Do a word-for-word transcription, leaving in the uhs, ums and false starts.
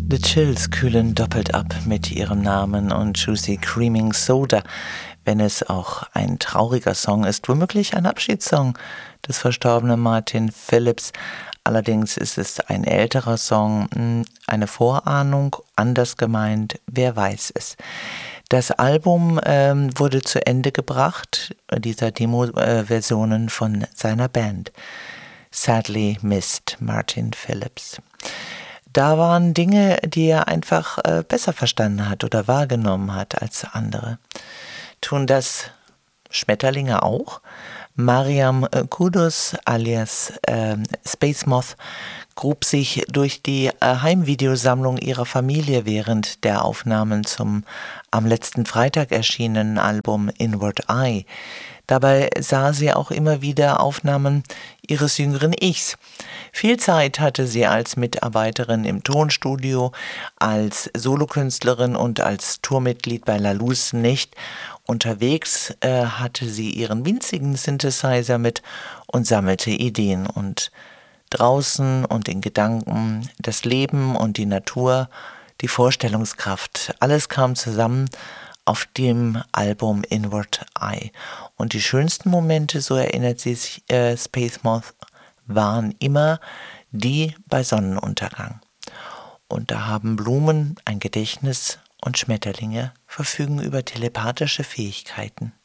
The Chills kühlen doppelt ab mit ihrem Namen und Juicy Creaming Soda, wenn es auch ein trauriger Song ist, womöglich ein Abschiedssong des verstorbenen Martin Phillips. Allerdings ist es ein älterer Song, eine Vorahnung, anders gemeint, wer weiß es. Das Album ähm, wurde zu Ende gebracht, dieser Demo-Versionen von seiner Band. Sadly Missed Martin Phillips. Da waren Dinge, die er einfach äh, besser verstanden hat oder wahrgenommen hat als andere. Tun das Schmetterlinge auch? Mariam Kudus alias äh, Space Moth grub sich durch die äh, Heimvideosammlung ihrer Familie während der Aufnahmen zum am letzten Freitag erschienenen Album Inward Eye. Dabei sah sie auch immer wieder Aufnahmen ihres jüngeren Ichs. Viel Zeit hatte sie als Mitarbeiterin im Tonstudio, als Solokünstlerin und als Tourmitglied bei La Luz nicht. Unterwegs äh, hatte sie ihren winzigen Synthesizer mit und sammelte Ideen. Und draußen und in Gedanken, das Leben und die Natur, die Vorstellungskraft, alles kam zusammen auf dem Album Inward Eye. Und die schönsten Momente, so erinnert sie sich äh, Space Moth, waren immer die bei Sonnenuntergang. Und da haben Blumen ein Gedächtnis und Schmetterlinge verfügen über telepathische Fähigkeiten.